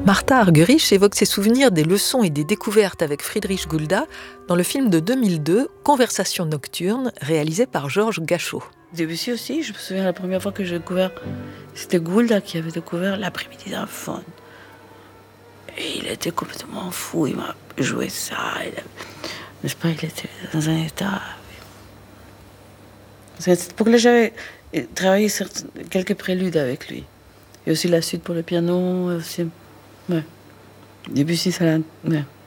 Martha Argerich évoque ses souvenirs des leçons et des découvertes avec Friedrich Gulda dans le film de 2002, Conversation nocturne, réalisé par Georges Gachot. Debussy aussi, je me souviens la première fois que j'ai découvert, c'était Gulda qui avait découvert l'après-midi d'un faune. Et il était complètement fou, il m'a joué ça. N'est-ce pas, il était dans un état... C'est pour que j'avais travaillé quelques préludes avec lui. Et aussi la suite pour le piano, aussi... Ouais. Debussy, ça l'a... Ouais.